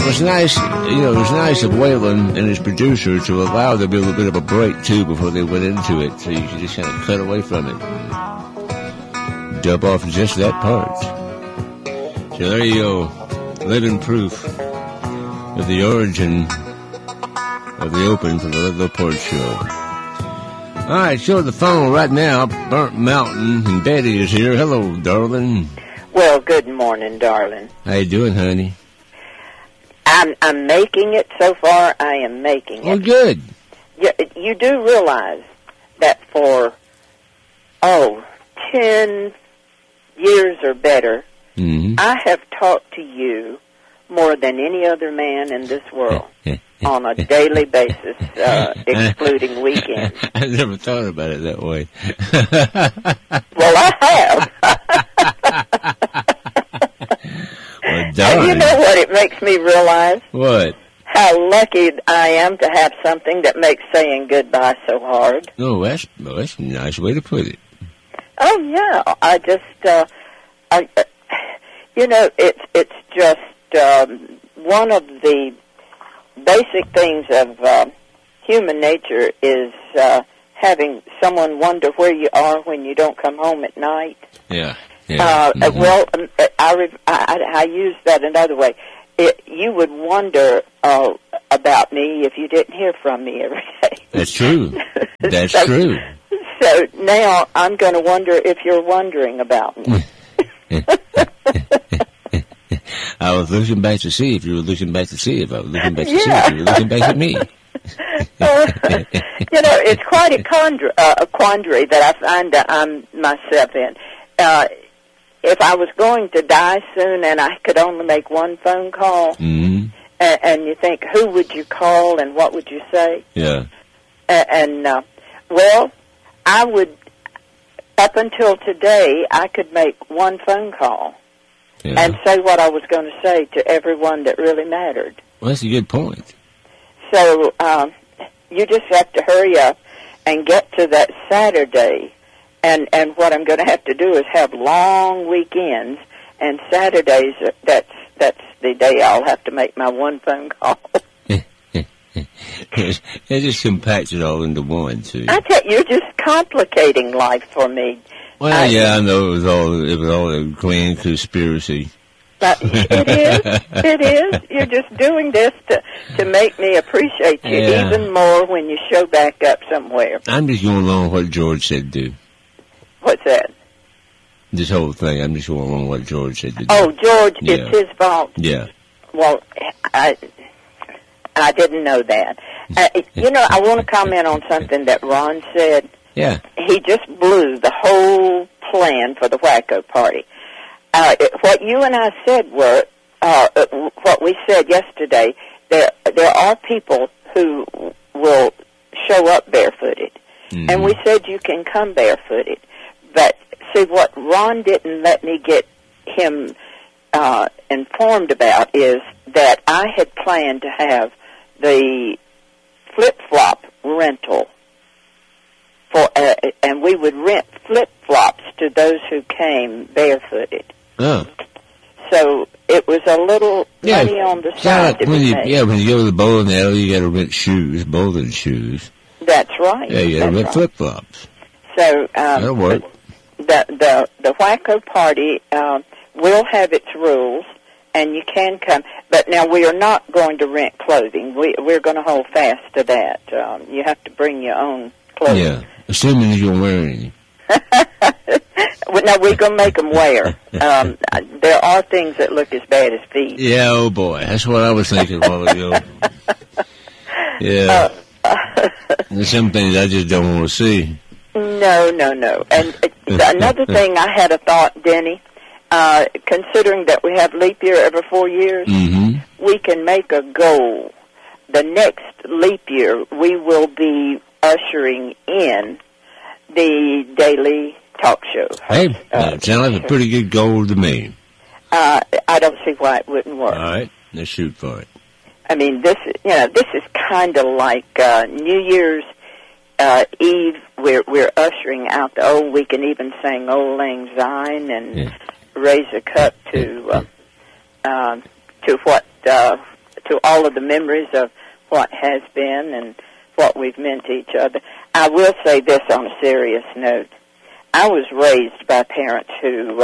it was nice, it was nice of Waylon and his producer to allow there to be a little bit of a break, too, before they went into it, so you could just kind of cut away from it. Dub off just that part. So there you go. Living proof of the origin of the open for the Ludlow Porch Show. All right, show the phone right now. Burnt Mountain, and Daddy is here. Hello, darling. Well, good morning, darling. How you doing, honey? I'm making it so far. I am making it. Oh, good. You do realize that for 10 years or better, I have talked to you more than any other man in this world on a daily basis, excluding weekends. I never thought about it that way. Well, I have. Well, darn. You know what it makes me realize? What? How lucky I am to have something that makes saying goodbye so hard. Oh, that's a nice way to put it. Oh, yeah. I just, it's just one of the basic things of human nature is having someone wonder where you are when you don't come home at night. Yeah. Well, I use that another way. You would wonder about me if you didn't hear from me every day. That's true. That's true. So now I'm going to wonder if you're wondering about me. I was looking back to see if you were looking back to see if I was looking back to see if you were looking back at me. It's quite a quandary that I find that I'm myself in. If I was going to die soon and I could only make one phone call, and you think, who would you call and what would you say? Yeah. Well, I would, up until today, I could make one phone call and say what I was going to say to everyone that really mattered. Well, that's a good point. So you just have to hurry up and get to that Saturday. And what I'm going to have to do is have long weekends, and Saturdays, that's the day I'll have to make my one phone call. It just compacts it all into one, too. I tell you, you're just complicating life for me. Well, I know it was all a grand conspiracy. But it is. You're just doing this to make me appreciate you even more when you show back up somewhere. I'm just going along with what George said to do. What's that? This whole thing, I'm just going along with what George said to do. Oh, George, it's his fault. Yeah. Well, I didn't know that. I want to comment on something that Ron said. Yeah. He just blew the whole plan for the Wacko Party. What you and I said were, what we said yesterday, there are people who will show up barefooted. And we said you can come barefooted. But see, what Ron didn't let me get him informed about is that I had planned to have the flip-flop rental and we would rent flip-flops to those who came barefooted. Oh. So it was a little money on the side. When you go to the bowling alley, you got to rent shoes, bowling shoes. That's right. Yeah, you got to rent flip-flops. So that'll work. The Wacko Party will have its rules, and you can come. But now we are not going to rent clothing. We're going to hold fast to that. You have to bring your own clothing. Yeah, assuming you don't wear any. No, we're going to make them wear. There are things that look as bad as feet. Yeah, oh boy. That's what I was thinking a while ago. Yeah. There's some things I just don't want to see. No. And another thing I had a thought, Denny, considering that we have leap year every 4 years, we can make a goal. The next leap year, we will be ushering in the daily talk show. Hey, that sounds like a pretty good goal to me. I don't see why it wouldn't work. All right, let's shoot for it. I mean, this is kind of like New Year's Eve. We're ushering out the old. We can even sing "Old Lang Syne" and raise a cup to what to all of the memories of what has been and what we've meant to each other. I will say this on a serious note. I was raised by parents who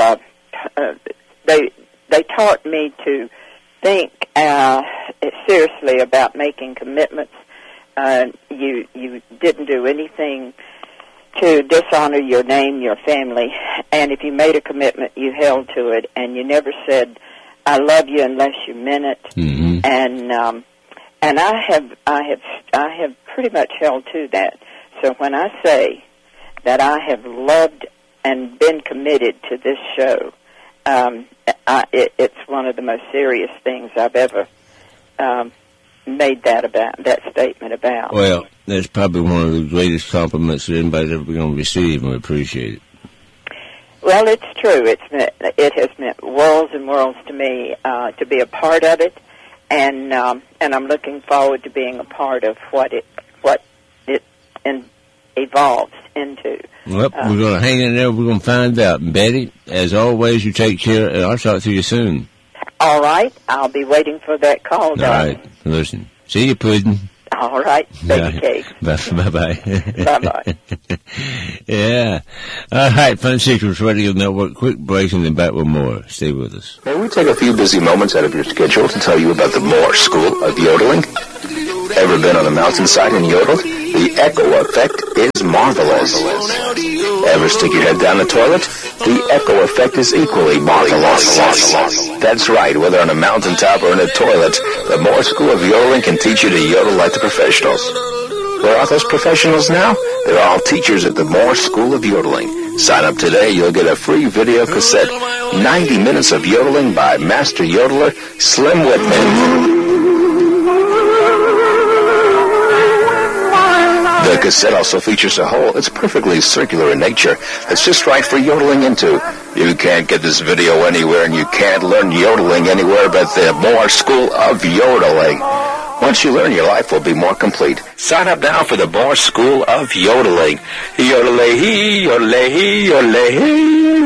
they taught me to think seriously about making commitments. You didn't do anything to dishonor your name, your family, and if you made a commitment, you held to it, and you never said, "I love you" unless you meant it. Mm-hmm. And I have pretty much held to that. So when I say that I have loved and been committed to this show, it's one of the most serious things I've ever made that statement about. Well, that's probably one of the greatest compliments that anybody's ever going to receive, and we appreciate it. Well, it's true. It has meant worlds and worlds to me to be a part of it, and I'm looking forward to being a part of what it evolves into. Well, we're going to hang in there. We're going to find out. And Betty, as always, you take care, and I'll talk to you soon. All right. I'll be waiting for that call, darling. All right. Listen. See you, Puddin'. All right. Baby cake. Bye-bye. Bye-bye. Yeah. All right. Fun Secrets Radio Network. Quick break and then back with more. Stay with us. May we take a few busy moments out of your schedule to tell you about the Moore School of Yodeling? Ever been on a mountainside and yodeled? The echo effect is marvelous. Ever stick your head down the toilet? The echo effect is equally marvelous. That's right, whether on a mountaintop or in a toilet, the Moore School of Yodeling can teach you to yodel like the professionals. Where are those professionals now? They're all teachers at the Moore School of Yodeling. Sign up today, you'll get a free video cassette, 90 minutes of yodeling by master yodeler Slim Whitman. The cassette also features a hole. It's perfectly circular in nature. It's just right for yodeling into. You can't get this video anywhere, and you can't learn yodeling anywhere but the Moore School of Yodeling. Once you learn, your life will be more complete. Sign up now for the Moore School of Yodeling. Yodelay-hee, yodelay-hee, yodelay-hee.